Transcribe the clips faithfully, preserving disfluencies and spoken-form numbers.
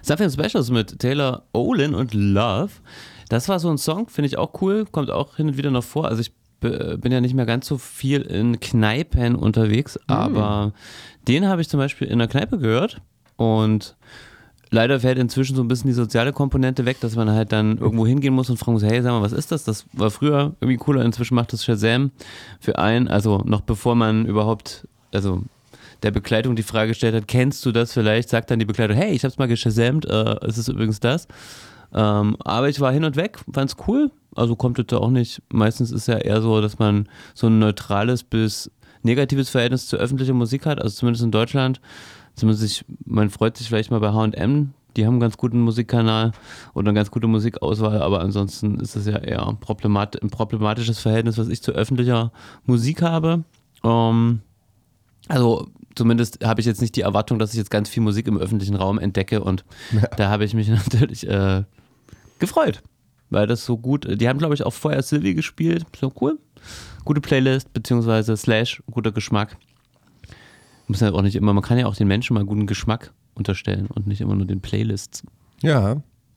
Something Specials mit Taylor Olin und Love. Das war so ein Song, finde ich auch cool, kommt auch hin und wieder noch vor. Also ich b- bin ja nicht mehr ganz so viel in Kneipen unterwegs, mm. aber den habe ich zum Beispiel in der Kneipe gehört und leider fällt inzwischen so ein bisschen die soziale Komponente weg, dass man halt dann irgendwo hingehen muss und fragen muss, hey, sag mal, was ist das? Das war früher irgendwie cooler, inzwischen macht das Shazam für einen, also noch bevor man überhaupt, also der Begleitung die Frage gestellt hat, kennst du das vielleicht? Sagt dann die Begleitung, hey, ich hab's mal geshazamt, äh, es ist übrigens das. Ähm, aber ich war hin und weg, fand's cool, also kommt es da auch nicht, meistens ist ja eher so, dass man so ein neutrales bis negatives Verhältnis zur öffentlichen Musik hat, also zumindest in Deutschland, zumindest ich, man freut sich vielleicht mal bei H und M, die haben einen ganz guten Musikkanal oder eine ganz gute Musikauswahl, aber ansonsten ist es ja eher problemat- ein problematisches Verhältnis, was ich zu öffentlicher Musik habe. Ähm, also zumindest habe ich jetzt nicht die Erwartung, dass ich jetzt ganz viel Musik im öffentlichen Raum entdecke und ja. da habe ich mich natürlich äh, gefreut, weil das so gut, die haben glaube ich auch vorher Sylvie gespielt, so cool, gute Playlist beziehungsweise Slash, guter Geschmack. Muss ja auch nicht immer, man kann ja auch den Menschen mal guten Geschmack unterstellen und nicht immer nur den Playlists. Ja,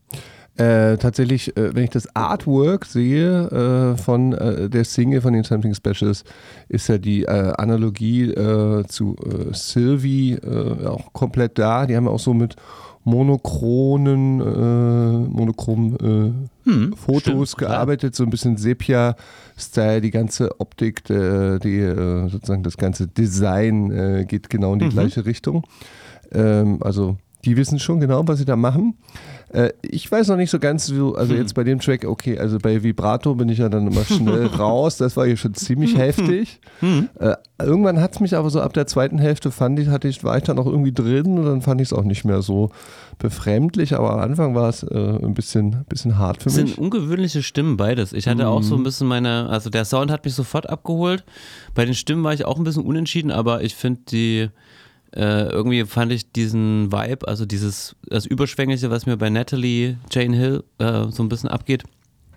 äh, tatsächlich, äh, wenn ich das Artwork sehe äh, von äh, der Single von den Something Specials, ist ja die äh, Analogie äh, zu äh, Sylvie äh, auch komplett da. Die haben ja auch so mit monochronen, äh, monochromen äh, hm, Fotos stimmt, gearbeitet, ja. So ein bisschen Sepia-Style, die ganze Optik, äh, die, äh, sozusagen das ganze Design äh, geht genau in die mhm. gleiche Richtung. Ähm, also die wissen schon genau, was sie da machen. Äh, ich weiß noch nicht so ganz, also hm. jetzt bei dem Track, okay, also bei Vibrato bin ich ja dann immer schnell raus, das war hier schon ziemlich heftig. Hm. Äh, irgendwann hat es mich aber so ab der zweiten Hälfte, fand ich, hatte ich, war ich dann auch irgendwie drin und dann fand ich es auch nicht mehr so befremdlich, aber am Anfang war es äh, ein bisschen, bisschen hart für mich. Es sind ungewöhnliche Stimmen beides. Ich hatte hm. auch so ein bisschen meine, also der Sound hat mich sofort abgeholt. Bei den Stimmen war ich auch ein bisschen unentschieden, aber ich finde die Äh, irgendwie fand ich diesen Vibe, also dieses, das Überschwängliche, was mir bei Natalie Jane Hill äh, so ein bisschen abgeht,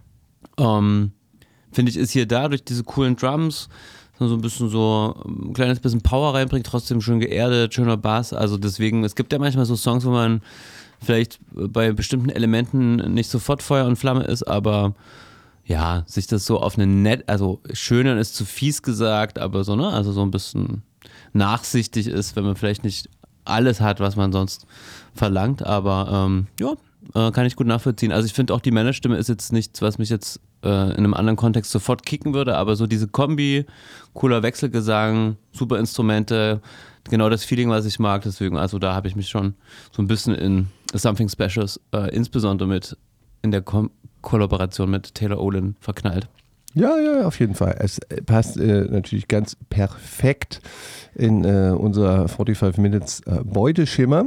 ähm, finde ich, ist hier da durch diese coolen Drums, so ein bisschen so ein kleines bisschen Power reinbringt, trotzdem schön geerdet, schöner Bass, also deswegen, es gibt ja manchmal so Songs, wo man vielleicht bei bestimmten Elementen nicht sofort Feuer und Flamme ist, aber ja, sich das so auf eine nett, also schöner ist zu fies gesagt, aber so, ne, also so ein bisschen nachsichtig ist, wenn man vielleicht nicht alles hat, was man sonst verlangt, aber ähm, ja, äh, kann ich gut nachvollziehen. Also ich finde auch die Männerstimme ist jetzt nichts, was mich jetzt äh, in einem anderen Kontext sofort kicken würde, aber so diese Kombi, cooler Wechselgesang, super Instrumente, genau das Feeling, was ich mag, deswegen, also da habe ich mich schon so ein bisschen in Something Specials, äh, insbesondere mit in der Kom- Kollaboration mit Taylor Olin verknallt. Ja, ja, auf jeden Fall. Es passt äh, natürlich ganz perfekt in äh, unser forty-five Minutes äh, Beuteschema.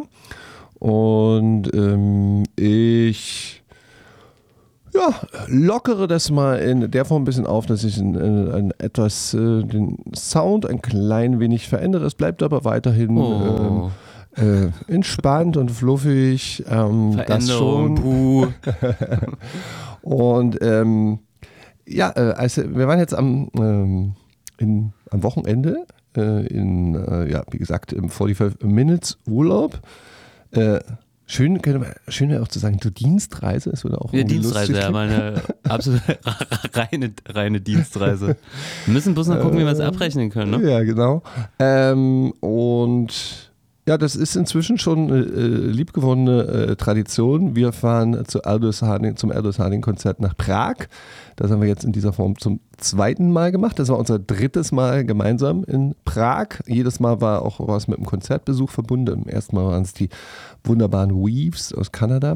Und ähm, ich ja, lockere das mal in der Form ein bisschen auf, dass ich in, in, in etwas äh, den Sound ein klein wenig verändere. Es bleibt aber weiterhin oh. ähm, äh, entspannt und fluffig. Ähm, Veränderung, das schon. Und ähm, ja, äh, also wir waren jetzt am, ähm, in, am Wochenende äh, in, äh, ja, wie gesagt, im forty-five Minutes Urlaub. Äh, schön, schön auch zu sagen, du Dienstreise, es würde auch ja, Dienstreise, ja, meine absolut reine, reine Dienstreise. Wir müssen bloß noch gucken, wie wir es abrechnen können, ne? Ja, genau. Ähm, und ja, das ist inzwischen schon eine äh, liebgewonnene äh, Tradition. Wir fahren zu Aldous Harding, zum Aldous Harding-Konzert nach Prag. Das haben wir jetzt in dieser Form zum zweiten Mal gemacht. Das war unser drittes Mal gemeinsam in Prag. Jedes Mal war auch was mit einem Konzertbesuch verbunden. Im ersten Mal waren es die wunderbaren Weaves aus Kanada.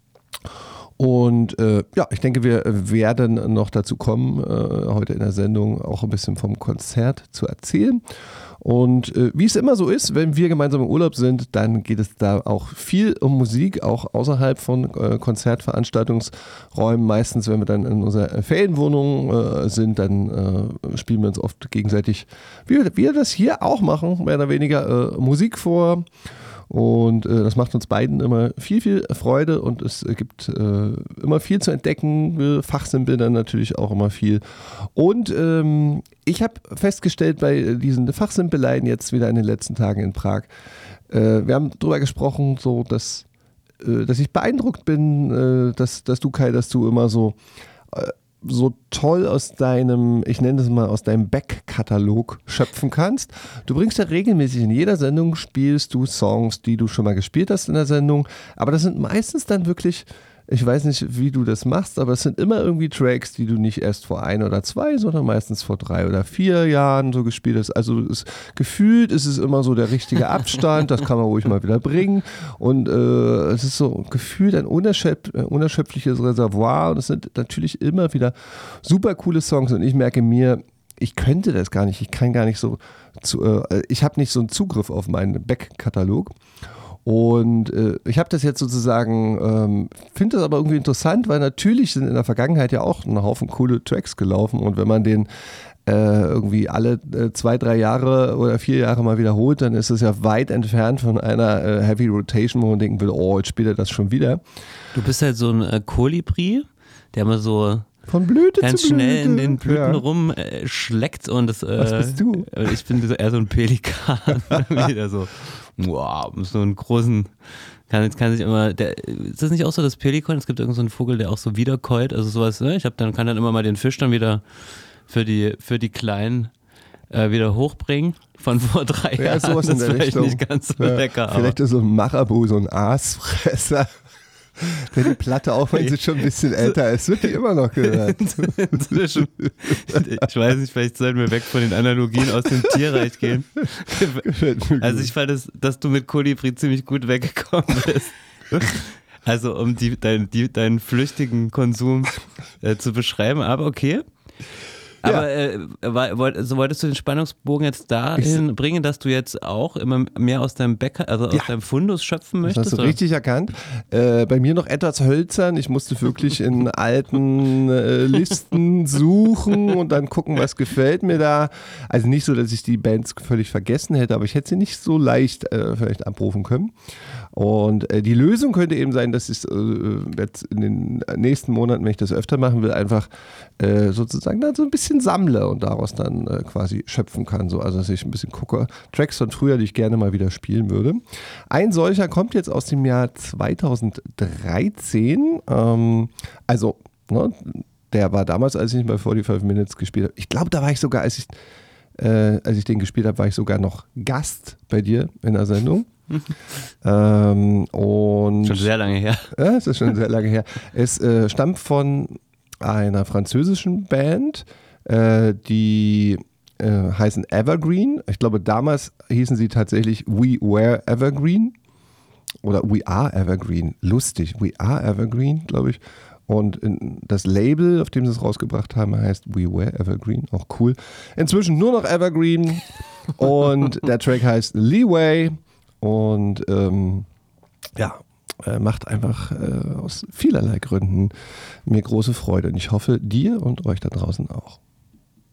Und äh, ja, ich denke, wir werden noch dazu kommen, äh, heute in der Sendung auch ein bisschen vom Konzert zu erzählen. Und äh, wie es immer so ist, wenn wir gemeinsam im Urlaub sind, dann geht es da auch viel um Musik, auch außerhalb von äh, Konzertveranstaltungsräumen. Meistens, wenn wir dann in unserer Ferienwohnung äh, sind, dann äh, spielen wir uns oft gegenseitig, wie wir das hier auch machen, mehr oder weniger äh, Musik vor. Und äh, das macht uns beiden immer viel, viel Freude und es gibt äh, immer viel zu entdecken. Wir fachsimpeln dann natürlich auch immer viel. Und ähm, ich habe festgestellt bei diesen Fachsimpeleien jetzt wieder in den letzten Tagen in Prag, äh, wir haben darüber gesprochen, so dass äh, dass ich beeindruckt bin, äh, dass, dass du, Kai, dass du immer so, äh, so toll aus deinem, ich nenne das mal, aus deinem Back-Katalog schöpfen kannst. Du bringst ja regelmäßig in jeder Sendung, spielst du Songs, die du schon mal gespielt hast in der Sendung, aber das sind meistens dann wirklich, ich weiß nicht, wie du das machst, aber es sind immer irgendwie Tracks, die du nicht erst vor ein oder zwei, sondern meistens vor drei oder vier Jahren so gespielt hast. Also es, gefühlt ist es immer so der richtige Abstand, das kann man ruhig mal wieder bringen. Und äh, es ist so gefühlt ein unerschöpf, unerschöpfliches Reservoir und es sind natürlich immer wieder super coole Songs. Und ich merke mir, ich könnte das gar nicht, ich kann gar nicht so, zu, äh, ich habe nicht so einen Zugriff auf meinen Back-Katalog. Und äh, ich habe das jetzt sozusagen, ähm, finde das aber irgendwie interessant, weil natürlich sind in der Vergangenheit ja auch ein Haufen coole Tracks gelaufen und wenn man den äh, irgendwie alle äh, zwei, drei Jahre oder vier Jahre mal wiederholt, dann ist es ja weit entfernt von einer äh, Heavy Rotation, wo man denken will, oh, jetzt spielt er das schon wieder. Du bist halt so ein äh, Kolibri, der immer so von Blüte ganz zu schnell Blüte. in den Blüten ja. rumschleckt äh, und das. Äh, Was bist du? Ich bin so eher so ein Pelikan, wieder so. Wow, so einen großen, kann, kann sich immer, der, ist das nicht auch so das Pelikan? Es gibt irgend so einen Vogel, der auch so wiederkäut, also sowas, ne? Ich hab dann, kann dann immer mal den Fisch dann wieder für die, für die Kleinen äh, wieder hochbringen von vor drei ja, Jahren. sowas Das in der ist vielleicht Richtung. nicht ganz so ja, lecker. Vielleicht ist so ein Marabu, so ein Aasfresser. Der die Platte, auch wenn sie schon ein bisschen älter ist, wird die immer noch gehört. Inzwischen, ich weiß nicht, vielleicht sollten wir weg von den Analogien aus dem Tierreich gehen. Also ich fand, dass, dass du mit Kolibri ziemlich gut weggekommen bist. Also um die, dein, die, deinen flüchtigen Konsum äh, zu beschreiben, aber okay. Aber ja. äh, war, so wolltest du den Spannungsbogen jetzt dahin bringen, dass du jetzt auch immer mehr aus deinem Bäcker, also aus ja. deinem Fundus schöpfen möchtest? Das hast du oder? richtig erkannt. Äh, bei mir noch etwas hölzern. Ich musste wirklich in alten äh, Listen suchen und dann gucken, was gefällt mir da. Also nicht so, dass ich die Bands völlig vergessen hätte, aber ich hätte sie nicht so leicht äh, vielleicht abrufen können. Und äh, die Lösung könnte eben sein, dass ich äh, jetzt in den nächsten Monaten, wenn ich das öfter machen will, einfach äh, sozusagen dann so ein bisschen sammle und daraus dann äh, quasi schöpfen kann. So, also dass ich ein bisschen gucke. Tracks von früher, die ich gerne mal wieder spielen würde. Ein solcher kommt jetzt aus dem Jahr zweitausenddreizehn. Ähm, also, ne, der war damals, als ich ihn bei forty-five Minutes gespielt habe. Ich glaube, da war ich sogar, als ich, äh, als ich den gespielt habe, war ich sogar noch Gast bei dir in der Sendung. ähm, und schon sehr lange her. Ja, es ist schon sehr lange her. Es äh, stammt von einer französischen Band, äh, die äh, heißen Evergreen. Ich glaube, damals hießen sie tatsächlich We Were Evergreen oder We Are Evergreen. Lustig, We Are Evergreen, glaube ich. Und in, das Label, auf dem sie es rausgebracht haben, heißt We Were Evergreen. Auch cool. Inzwischen nur noch Evergreen. Und der Track heißt Leeway. Und ähm, ja, äh, macht einfach äh, aus vielerlei Gründen mir große Freude. Und ich hoffe, dir und euch da draußen auch.